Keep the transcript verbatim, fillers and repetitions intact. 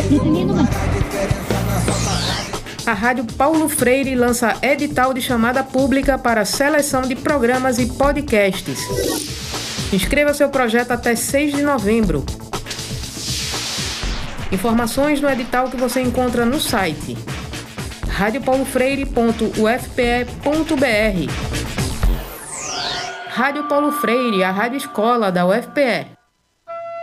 A Rádio Paulo Freire lança edital de chamada pública para seleção de programas e podcasts. Inscreva seu projeto até seis de novembro. Informações no edital que você encontra no site rádio paulo freire ponto u f p e ponto b r. Rádio Paulo Freire, a rádio escola da U F P E.